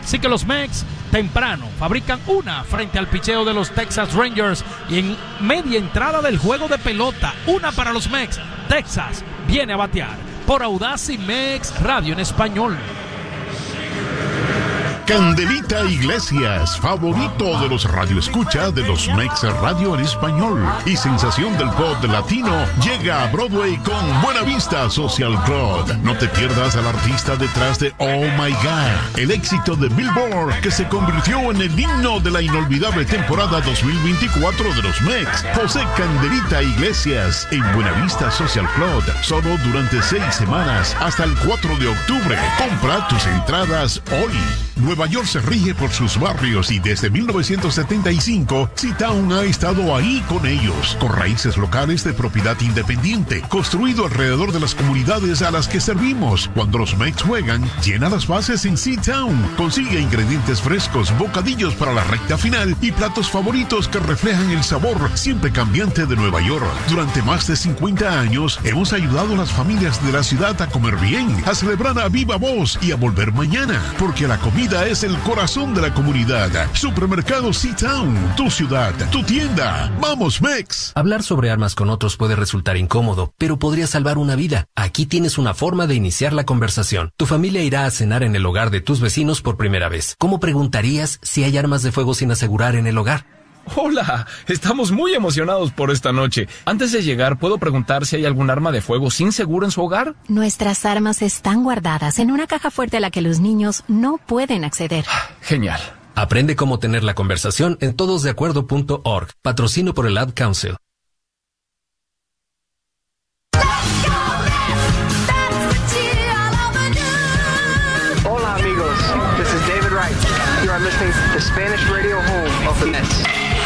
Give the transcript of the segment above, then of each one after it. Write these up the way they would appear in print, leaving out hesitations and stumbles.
Así que los Mex temprano fabrican una frente al picheo de los Texas Rangers y en media entrada del juego de pelota, una para los Mex. Texas viene a batear por Audacy Mex Radio en español. Candelita Iglesias, favorito de los radioescucha de los Mex Radio en español y sensación del pop latino, llega a Broadway con Buena Vista Social Club. No te pierdas al artista detrás de Oh My God, el éxito de Billboard que se convirtió en el himno de la inolvidable temporada 2024 de los Mex. José Candelita Iglesias en Buena Vista Social Club, solo durante 6 semanas hasta el 4 de octubre. Compra tus entradas hoy. Nueva York se rige por sus barrios y desde 1975 C-Town ha estado ahí con ellos, con raíces locales de propiedad independiente, construido alrededor de las comunidades a las que servimos. Cuando los Mex juegan, llena las bases en C-Town. Consigue ingredientes frescos, bocadillos para la recta final y platos favoritos que reflejan el sabor siempre cambiante de Nueva York. Durante más de 50 años hemos ayudado a las familias de la ciudad a comer bien, a celebrar a viva voz y a volver mañana, porque la comida es el corazón de la comunidad. Supermercado C-Town, tu ciudad, tu tienda. ¡Vamos, Mex! Hablar sobre armas con otros puede resultar incómodo, pero podría salvar una vida. Aquí tienes una forma de iniciar la conversación. Tu familia irá a cenar en el hogar de tus vecinos por primera vez. ¿Cómo preguntarías si hay armas de fuego sin asegurar en el hogar? Hola, estamos muy emocionados por esta noche. Antes de llegar, ¿puedo preguntar si hay algún arma de fuego sin seguro en su hogar? Nuestras armas están guardadas en una caja fuerte a la que los niños no pueden acceder. Genial. Aprende cómo tener la conversación en todosdeacuerdo.org. Patrocino por el Ad Council. Hola amigos, this is David Wright. You are listening to the Spanish radio home of the Mets.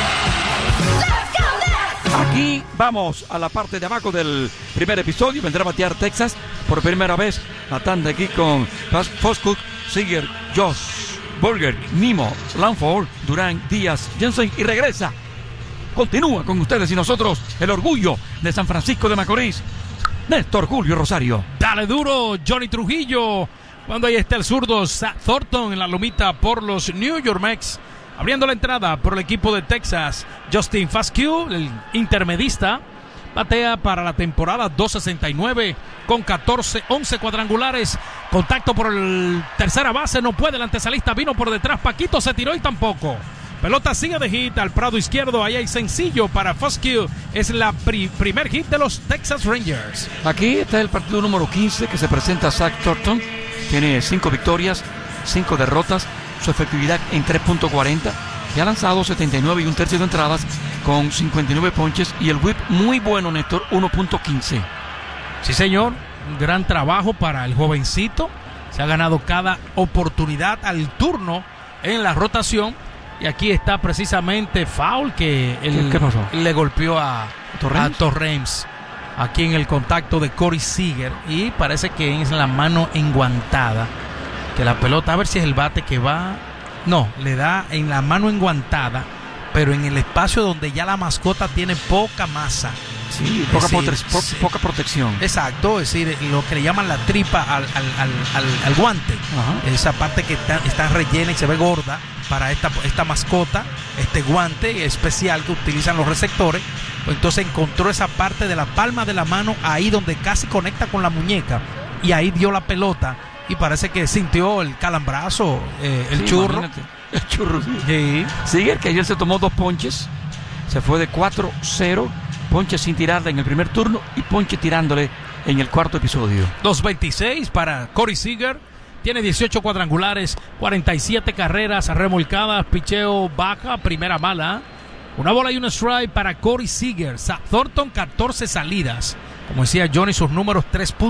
Aquí vamos a la parte de abajo del primer episodio. Vendrá a batear Texas por primera vez. La tanda aquí con Foskuk, Seager, Josh, Burger, Nimo, Lanford, Durán, Díaz, Jensen y regresa. Continúa con ustedes y nosotros el orgullo de San Francisco de Macorís, Néstor Julio Rosario. Dale duro, Johnny Trujillo. Cuando ahí está el zurdo Zach Thornton en la lomita por los New York Mets. Abriendo la entrada por el equipo de Texas, Justin Faskew, el intermedista, batea para la temporada 269 con 11 cuadrangulares. Contacto por el tercera base, no puede, el antesalista vino por detrás, Paquito se tiró y tampoco. Pelota sigue de hit al prado izquierdo, ahí hay sencillo para Faskew. Es la primer hit de los Texas Rangers. Aquí está el partido número 15 que se presenta Zach Thornton. Tiene 5 victorias, 5 derrotas. Su efectividad en 3.40 y ha lanzado 79 y un tercio de entradas con 59 ponches y el whip muy bueno, Néstor, 1.15. Sí señor, un gran trabajo para el jovencito, se ha ganado cada oportunidad al turno en la rotación y aquí está precisamente foul que ¿Qué pasó? Le golpeó a Torrens aquí en el contacto de Corey Seager y parece que es la mano enguantada. Que la pelota, a ver si es el bate que va. No, le da en la mano enguantada, pero en el espacio donde ya la mascota tiene poca masa. Sí, poca protección. Exacto, es decir, lo que le llaman la tripa al guante. Ajá. Esa parte que está rellena y se ve gorda para esta mascota, este guante especial que utilizan los receptores. Entonces encontró esa parte de la palma de la mano ahí donde casi conecta con la muñeca y ahí dio la pelota. Y parece que sintió el calambrazo, el churro. Imagínate. El churro, sí. Sí. Sigue que ayer se tomó 2 ponches. Se fue de 4-0. Ponche sin tirarle en el primer turno y ponche tirándole en el cuarto episodio. 2.26 para Corey Seager. Tiene 18 cuadrangulares, 47 carreras remolcadas, picheo baja, primera mala. Una bola y un strike para Corey Seager. Thornton, 14 salidas. Como decía Johnny, sus números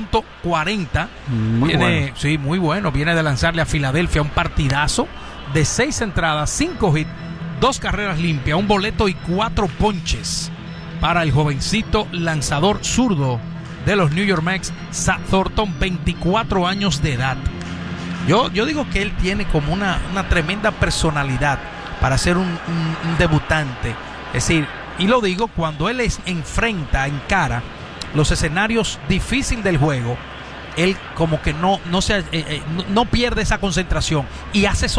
3.40. Muy bueno. Sí, muy bueno. Viene de lanzarle a Filadelfia un partidazo de 6 entradas, 5 hits, 2 carreras limpias, un boleto y 4 ponches para el jovencito lanzador zurdo de los New York Mets, Zach Thornton, 24 años de edad. Yo digo que él tiene como una tremenda personalidad para ser un debutante. Es decir, y lo digo cuando él encara los escenarios difíciles del juego, él como que no pierde esa concentración y hace